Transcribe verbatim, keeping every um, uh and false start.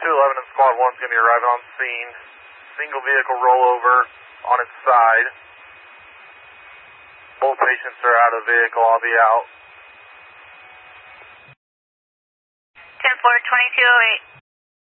two eleven and Squad one is going to be arriving on scene. Single vehicle rollover on its side. Both patients are out of the vehicle. I'll be out. ten four, twenty-two oh eight.